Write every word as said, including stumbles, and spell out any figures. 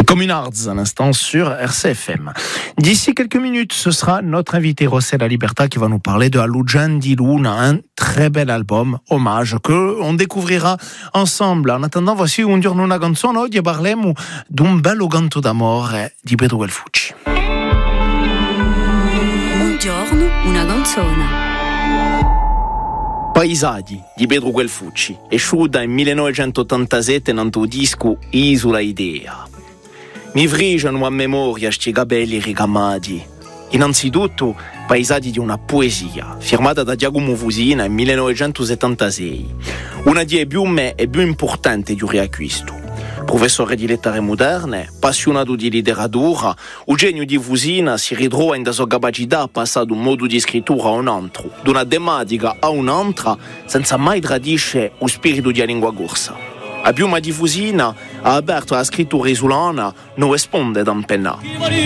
Communards, un instant sur R C F M. D'ici quelques minutes, ce sera notre invité Rossella Libertà qui va nous parler de Alujan di Luna, un très bel album, hommage, que on découvrira ensemble. En attendant, voici un giorno una canzone. Oggi parliamo d'un bello canto d'amore di Pedro Guelfucci. Un giorno una canzone. Paesaggi di Pedro Guelfucci, esciuta nel millenovecentottantasette nel tuo disco Isola Idea. Mi vrigiano a memoria sti capelli ricamati. Innanzitutto, Paesaggi di una poesia, firmata da Giacomo Fusina nel millenovecentosettantasei. Una delle piume e più importanti di un riacquisto. Professore di lettere moderne, appassionato di letteratura, il genio di Fusina si ritrova in sua capacità a passare da un modo di scrittura a un altro, da una tematica a un'altra, senza mai tradisce lo spirito di lingua corsa. La piuma di Fusina ha aperto la scrittura isolana, non risponde da un penna.